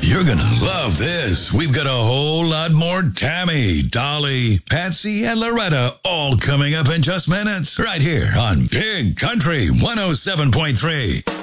You're going to love this. We've got a whole lot more Tammy, Dolly, Patsy, and Loretta all coming up in just minutes right here on Big Country 107.3.